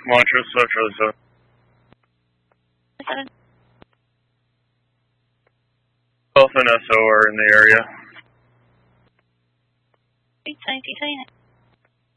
Montrose Central Zone. 7. Both and SO are in the area. 892.